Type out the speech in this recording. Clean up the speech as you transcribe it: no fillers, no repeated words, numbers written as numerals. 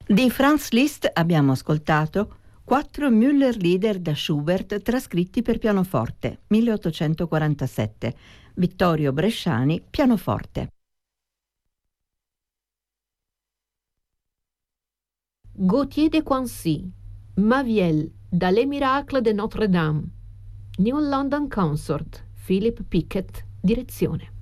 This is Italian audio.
Di Franz Liszt abbiamo ascoltato 4 Müller-Lieder da Schubert trascritti per pianoforte, 1847. Vittorio Bresciani, pianoforte. Gauthier de Coincy, Maviel, dans Les Miracles de Notre-Dame. New London Consort, Philip Pickett, direzione.